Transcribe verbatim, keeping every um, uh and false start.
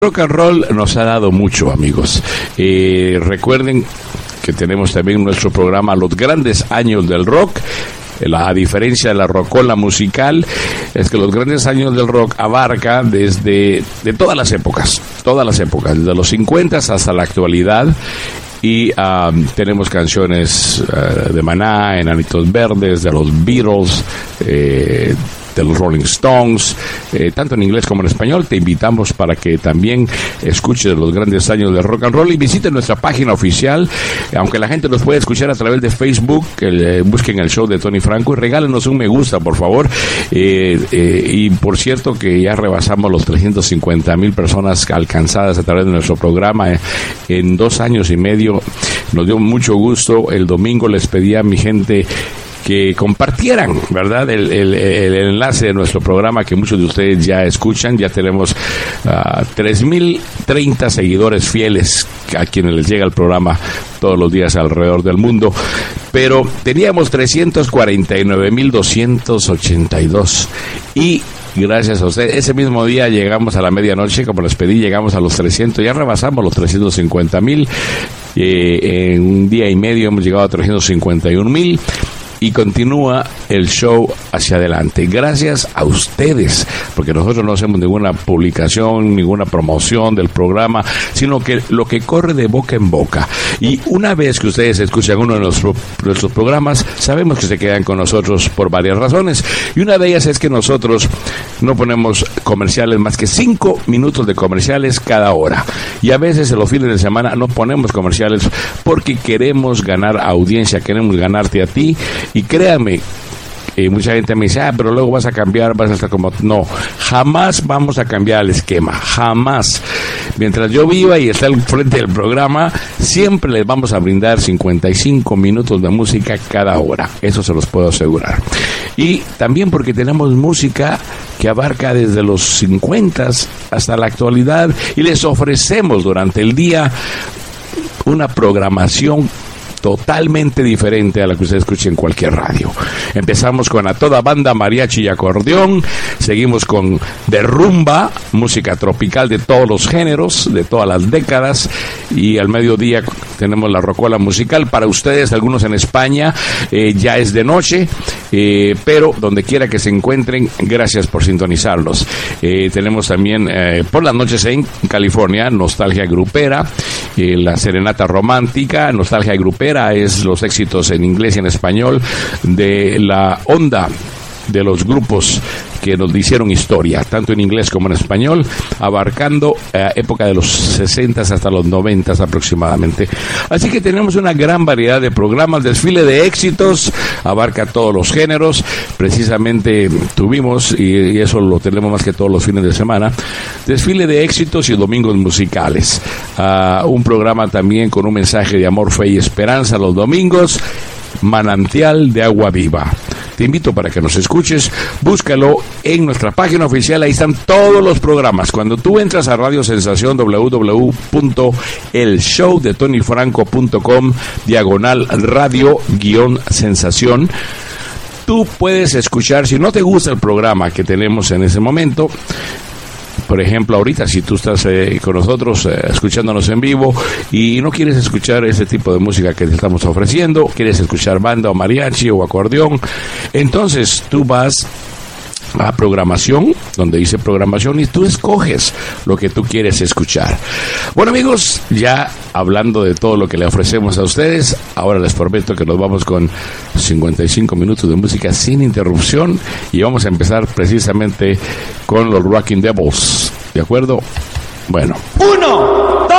Rock and roll nos ha dado mucho, amigos. Eh, recuerden que tenemos también nuestro programa Los Grandes Años del Rock. La diferencia de la rocola musical es que los grandes años del rock abarca desde de todas las épocas, todas las épocas, desde los cincuenta hasta la actualidad. Y um, tenemos canciones uh, de Maná, Enanitos Verdes, de los Beatles, eh, de los Rolling Stones, eh, tanto en inglés como en español. Te invitamos para que también escuches los grandes años del rock and roll y visiten nuestra página oficial, aunque la gente nos puede escuchar a través de Facebook. Eh, busquen el show de Tony Franco y regálenos un me gusta, por favor. Eh, eh, y por cierto que ya rebasamos los trescientos cincuenta mil personas alcanzadas a través de nuestro programa eh, en dos años y medio. Nos dio mucho gusto. El domingo les pedí a mi gente que compartieran, ¿verdad?, el, el, el enlace de nuestro programa, que muchos de ustedes ya escuchan. Ya tenemos uh, tres mil treinta seguidores fieles a quienes les llega el programa todos los días alrededor del mundo, pero teníamos trescientos cuarenta y nueve mil doscientos ochenta y dos y gracias a usted, ese mismo día llegamos a la medianoche, como les pedí, llegamos a los trescientos, ya rebasamos los trescientos cincuenta mil, eh, en un día y medio hemos llegado a trescientos cincuenta y un mil. Y continúa el show hacia adelante. Gracias a ustedes, porque nosotros no hacemos ninguna publicación, ninguna promoción del programa, sino que lo que corre de boca en boca. Y una vez que ustedes escuchan uno de nuestros, nuestros programas, sabemos que se quedan con nosotros por varias razones. Y una de ellas es que nosotros no ponemos comerciales más que cinco minutos de comerciales cada hora. Y a veces en los fines de semana no ponemos comerciales porque queremos ganar audiencia, queremos ganarte a ti. Y créanme, eh, mucha gente me dice, ah, pero luego vas a cambiar, vas a estar como... No, jamás vamos a cambiar el esquema, jamás. Mientras yo viva y esté al frente del programa, siempre les vamos a brindar cincuenta y cinco minutos de música cada hora. Eso se los puedo asegurar. Y también porque tenemos música que abarca desde los cincuenta hasta la actualidad, y les ofrecemos durante el día una programación totalmente diferente a la que usted escuche en cualquier radio. Empezamos con A Toda Banda, Mariachi y Acordeón. Seguimos con De Rumba, música tropical de todos los géneros, de todas las décadas. Y al mediodía tenemos la rocola musical. Para ustedes, algunos en España, eh, ya es de noche, eh, pero donde quiera que se encuentren, gracias por sintonizarlos. Eh, tenemos también eh, por las noches en California, Nostalgia Grupera, eh, la Serenata Romántica. Nostalgia Grupera es los éxitos en inglés y en español de la onda de los grupos que nos hicieron historia, tanto en inglés como en español, abarcando eh, época de los sesenta hasta los noventa aproximadamente. Así que tenemos una gran variedad de programas. Desfile de éxitos abarca todos los géneros. Precisamente tuvimos, y, y eso lo tenemos más que todos los fines de semana, desfile de éxitos y domingos musicales. Uh, un programa también con un mensaje de amor, fe y esperanza los domingos, Manantial de Agua Viva. Te invito para que nos escuches, búscalo en nuestra página oficial, ahí están todos los programas. Cuando tú entras a Radio Sensación, w w w punto el show de tony franco punto com, diagonal radio guión sensación, tú puedes escuchar, si no te gusta el programa que tenemos en ese momento, por ejemplo, ahorita, si tú estás eh, con nosotros, eh, escuchándonos en vivo, y no quieres escuchar ese tipo de música que te estamos ofreciendo, quieres escuchar banda o mariachi o acordeón, entonces tú vas a programación, donde dice programación, y tú escoges lo que tú quieres escuchar. Bueno, amigos, ya hablando de todo lo que le ofrecemos a ustedes, ahora les prometo que nos vamos con cincuenta y cinco minutos de música sin interrupción, y vamos a empezar precisamente con los Rocking Devils, ¿de acuerdo? Bueno. Uno,